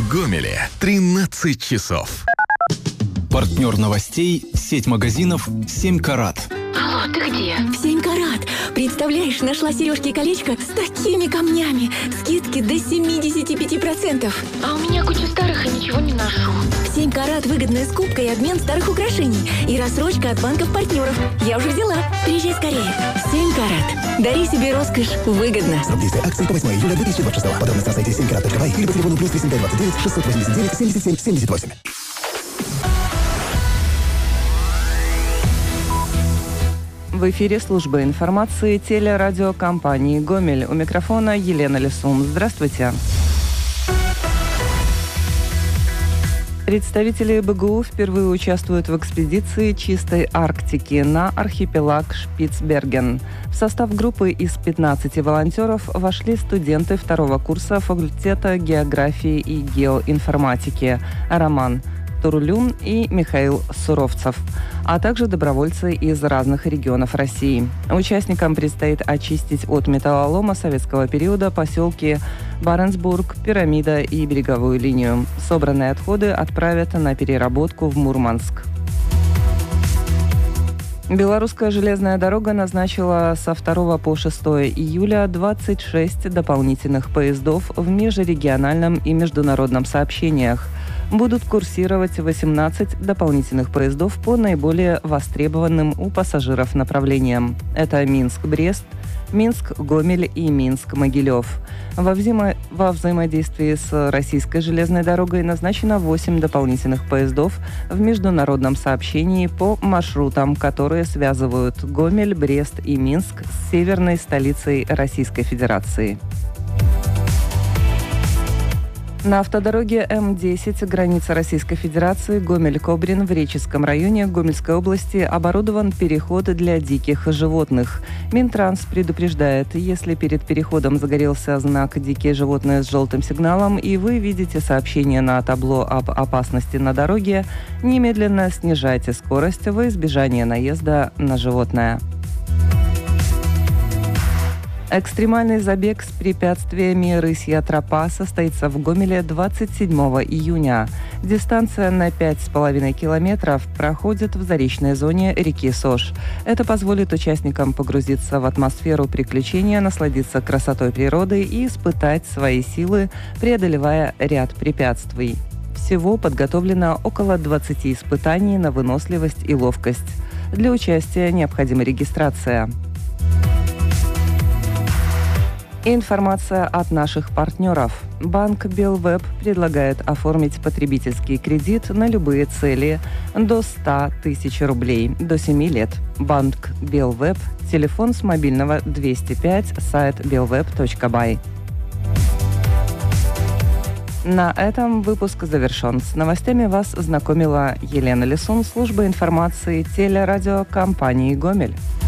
В Гомеле 13 часов. Партнер новостей – сеть магазинов «7 карат». Алло, ты где? В 7 карат. Представляешь, нашла сережки и колечко с такими камнями. Скидки до 75%. А у меня куча старых и ничего не ношу. В 7 карат выгодная скупка и обмен старых украшений. И рассрочка от банков-партнеров. Я уже взяла. Приезжай скорее. 7 карат. Дари себе роскошь выгодно. Срок действия акции по 8 июля 2026. Подробности на сайте 7karat.by или по телефону +3529 689 77 78. В эфире служба информации телерадиокомпании «Гомель». У микрофона Елена Лисун. Здравствуйте. Представители БГУ впервые участвуют в экспедиции чистой Арктики на архипелаг Шпицберген. В состав группы из 15 волонтеров вошли студенты второго курса факультета географии и геоинформатики Роман Турлюн и Михаил Суровцев, а также добровольцы из разных регионов России. Участникам предстоит очистить от металлолома советского периода поселки Баренцбург, Пирамида и Береговую линию. Собранные отходы отправят на переработку в Мурманск. Белорусская железная дорога назначила со 2 по 6 июля 26 дополнительных поездов в межрегиональном и международном сообщениях. Будут курсировать 18 дополнительных поездов по наиболее востребованным у пассажиров направлениям. Это Минск-Брест, Минск-Гомель и Минск-Могилев. Во взаимодействии с Российской железной дорогой назначено 8 дополнительных поездов в международном сообщении по маршрутам, которые связывают Гомель, Брест и Минск с северной столицей Российской Федерации. На автодороге М10 граница Российской Федерации Гомель-Кобрин в Реческом районе Гомельской области оборудован переход для диких животных. Минтранс предупреждает, если перед переходом загорелся знак «Дикие животные» с желтым сигналом и вы видите сообщение на табло об опасности на дороге, немедленно снижайте скорость во избежание наезда на животное. Экстремальный забег с препятствиями «Рысья тропа» состоится в Гомеле 27 июня. Дистанция на 5,5 километров проходит в заречной зоне реки Сош. Это позволит участникам погрузиться в атмосферу приключения, насладиться красотой природы и испытать свои силы, преодолевая ряд препятствий. Всего подготовлено около 20 испытаний на выносливость и ловкость. Для участия необходима регистрация. Информация от наших партнеров. Банк Белвеб предлагает оформить потребительский кредит на любые цели до 100 тысяч рублей до 7 лет. Банк Белвеб. Телефон с мобильного 205, сайт belweb.by. На этом выпуск завершен. С новостями вас знакомила Елена Лисун, служба информации телерадиокомпании «Гомель».